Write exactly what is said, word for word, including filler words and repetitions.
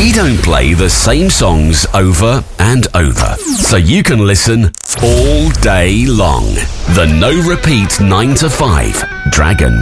We don't play the same songs over and over, so you can listen all day long. The No Repeat nine to five Dragon